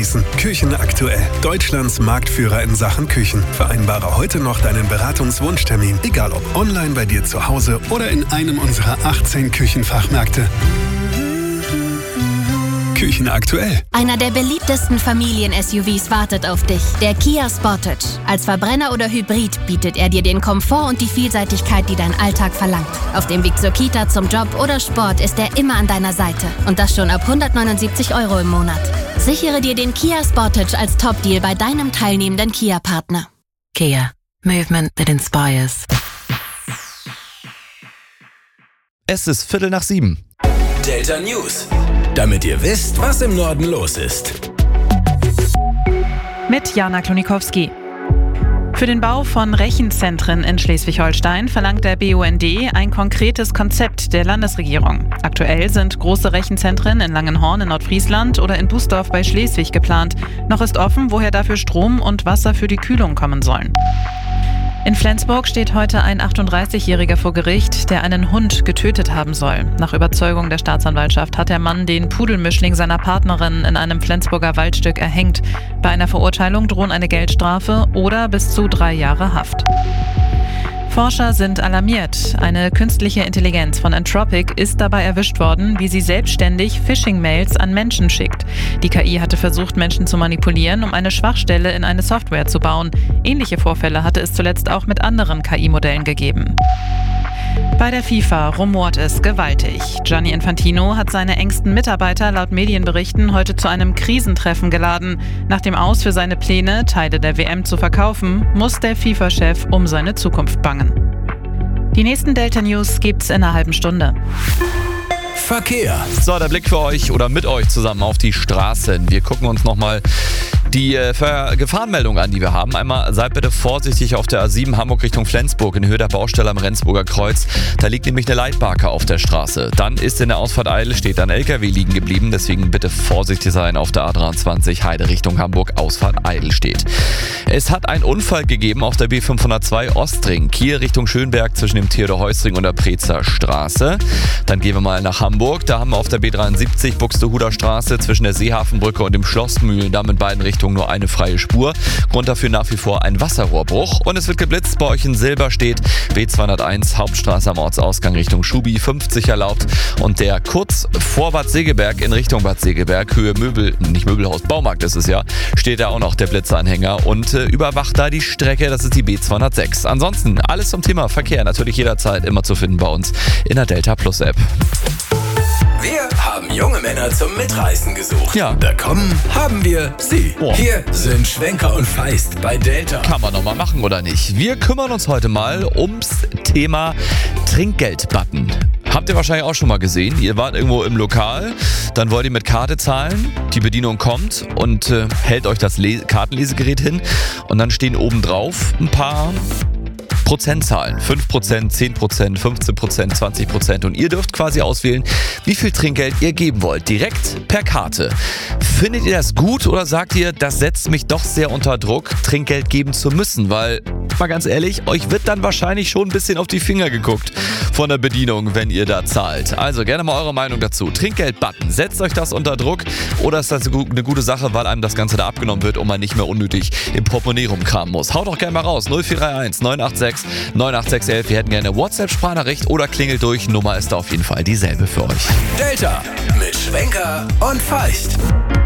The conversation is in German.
genießen. Küchen aktuell. Deutschlands Marktführer in Sachen Küchen. Vereinbare heute noch deinen Beratungswunschtermin. Egal ob online bei dir zu Hause oder in einem unserer 18 Küchenfachmärkte. Küchen aktuell. Einer der beliebtesten Familien-SUVs wartet auf dich. Der Kia Sportage. Als Verbrenner oder Hybrid bietet er dir den Komfort und die Vielseitigkeit, die dein Alltag verlangt. Auf dem Weg zur Kita, zum Job oder Sport ist er immer an deiner Seite. Und das schon ab 179 € im Monat. Sichere dir den Kia Sportage als Top-Deal bei deinem teilnehmenden Kia-Partner. Kia. Movement that inspires. Es ist 6:15. Delta News. Damit ihr wisst, was im Norden los ist. Mit Jana Klonikowski. Für den Bau von Rechenzentren in Schleswig-Holstein verlangt der BUND ein konkretes Konzept der Landesregierung. Aktuell sind große Rechenzentren in Langenhorn in Nordfriesland oder in Bußdorf bei Schleswig geplant. Noch ist offen, woher dafür Strom und Wasser für die Kühlung kommen sollen. In Flensburg steht heute ein 38-Jähriger vor Gericht, der einen Hund getötet haben soll. Nach Überzeugung der Staatsanwaltschaft hat der Mann den Pudelmischling seiner Partnerin in einem Flensburger Waldstück erhängt. Bei einer Verurteilung drohen eine Geldstrafe oder bis zu 3 Jahre Haft. Forscher sind alarmiert. Eine künstliche Intelligenz von Anthropic ist dabei erwischt worden, wie sie selbstständig Phishing-Mails an Menschen schickt. Die KI hatte versucht, Menschen zu manipulieren, um eine Schwachstelle in eine Software zu bauen. Ähnliche Vorfälle hatte es zuletzt auch mit anderen KI-Modellen gegeben. Bei der FIFA rumort es gewaltig. Gianni Infantino hat seine engsten Mitarbeiter laut Medienberichten heute zu einem Krisentreffen geladen. Nach dem Aus für seine Pläne, Teile der WM zu verkaufen, muss der FIFA-Chef um seine Zukunft bangen. Die nächsten Delta News gibt's in einer halben Stunde. Verkehr. So, der Blick für euch oder mit euch zusammen auf die Straßen. Wir gucken uns nochmal die Gefahrenmeldung an, die wir haben. Einmal seid bitte vorsichtig auf der A7 Hamburg Richtung Flensburg in Höhe der Baustelle am Rendsburger Kreuz. Da liegt nämlich eine Leitbarke auf der Straße. Dann ist in der Ausfahrt Eil, steht ein LKW liegen geblieben. Deswegen bitte vorsichtig sein auf der A23 Heide Richtung Hamburg, Ausfahrt Eil steht. Es hat einen Unfall gegeben auf der B502 Ostring, Kiel Richtung Schönberg zwischen dem Theodor-Heuss-Ring und der Prezer Straße. Dann gehen wir mal nach Hamburg. Da haben wir auf der B73 Buxtehuder Straße zwischen der Seehafenbrücke und dem Schlossmühlendamm in beiden Richtungen nur eine freie Spur. Grund dafür nach wie vor ein Wasserrohrbruch. Und es wird geblitzt bei euch in Silberstedt. B201 Hauptstraße am Ortsausgang Richtung Schubi 50 erlaubt. Und der kurz vor Bad Segeberg in Richtung Bad Segeberg, Höhe nicht Möbelhaus, Baumarkt ist es ja, steht da auch noch der Blitzanhänger und überwacht da die Strecke. Das ist die B206. Ansonsten alles zum Thema Verkehr natürlich jederzeit immer zu finden bei uns in der Delta Plus App. Wir haben junge Männer zum Mitreißen gesucht. Ja. Da haben wir sie. Oh. Hier sind Schwenker und Feist bei Delta. Kann man noch mal machen oder nicht? Wir kümmern uns heute mal ums Thema Trinkgeldbutton. Habt ihr wahrscheinlich auch schon mal gesehen. Ihr wart irgendwo im Lokal, dann wollt ihr mit Karte zahlen, die Bedienung kommt und hält euch das Kartenlesegerät hin und dann stehen oben drauf ein paar Prozentzahlen. 5%, 10%, 15%, 20% und ihr dürft quasi auswählen, wie viel Trinkgeld ihr geben wollt. Direkt per Karte. Findet ihr das gut oder sagt ihr, das setzt mich doch sehr unter Druck, Trinkgeld geben zu müssen? Weil, mal ganz ehrlich, euch wird dann wahrscheinlich schon ein bisschen auf die Finger geguckt von der Bedienung, wenn ihr da zahlt. Also gerne mal eure Meinung dazu. Trinkgeld-Button, setzt euch das unter Druck oder ist das eine gute Sache, weil einem das Ganze da abgenommen wird und man nicht mehr unnötig im Portemonnaie rumkramen muss? Haut doch gerne mal raus. 0431 986 98611. Wir hätten gerne eine WhatsApp-Sprachnachricht oder klingelt durch. Nummer ist da auf jeden Fall dieselbe für euch. Delta mit Schwenker und Feist.